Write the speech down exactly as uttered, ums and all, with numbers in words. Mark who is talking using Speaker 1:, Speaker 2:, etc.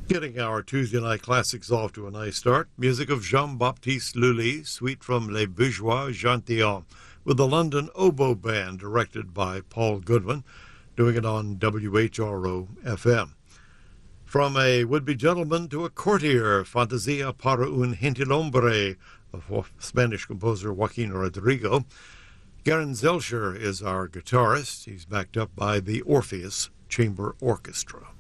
Speaker 1: Getting our Tuesday night classics off to a nice start. Music of Jean-Baptiste Lully, Suite from Les Bourgeois Gentillons, with the London Oboe Band, directed by Paul Goodwin, doing it on W H R O F M. From a would-be gentleman to a courtier, Fantasia para un gentilhombre of Spanish composer Joaquin Rodrigo. Garen Zelscher is our guitarist. He's backed up by the Orpheus Chamber Orchestra.